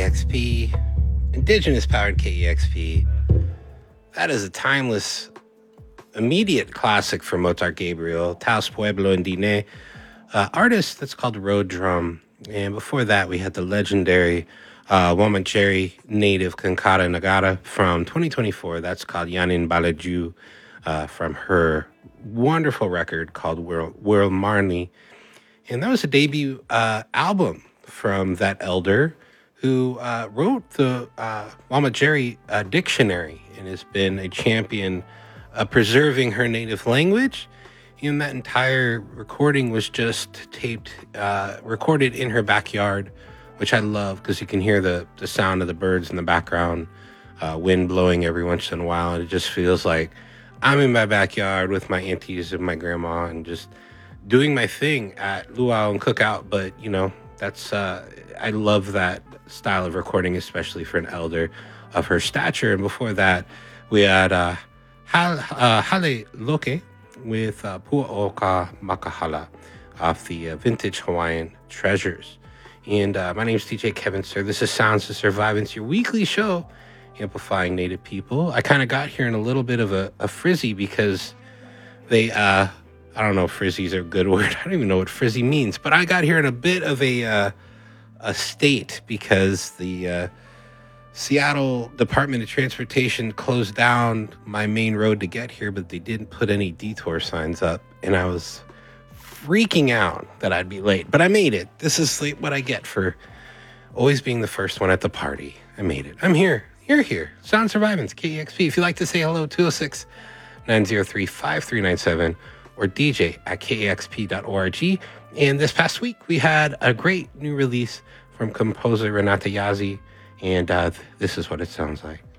KEXP, Indigenous powered KEXP. That is a timeless, immediate classic from Mozart Gabriel, Taos Pueblo Indine, artist that's called Road Drum. And before that, we had the legendary Wamacheri native Kankara Nagara from 2024. That's called Yanin Balaju from her wonderful record called World Marni. And that was a debut album from that elder who wrote the Wamacheri dictionary and has been a champion of preserving her native language. And that entire recording was just recorded in her backyard, which I love because you can hear the sound of the birds in the background, wind blowing every once in a while. And it just feels like I'm in my backyard with my aunties and my grandma and just doing my thing at luau and cookout. But, you know, that's I love that style of recording, especially for an elder of her stature. And before that, we had Hale Loke with Pu'oka Makahala off the Vintage Hawaiian Treasures. And my name is DJ Kevin Sir. This is Sounds of Survivance, your weekly show amplifying Native people. I kind of got here in a little bit of a frizzy because they... I don't know if frizzy's a good word. I don't even know what frizzy means. But I got here in a bit of a state because the Seattle Department of Transportation closed down my main road to get here, but they didn't put any detour signs up. And I was freaking out that I'd be late. But I made it. This is what I get for always being the first one at the party. I made it. I'm here. You're here. Sound Survivance, KEXP. If you'd like to say hello, 206-903-5397. or DJ at KEXP.org. And this past week, we had a great new release from composer Renata Yazzie, and this is what it sounds like.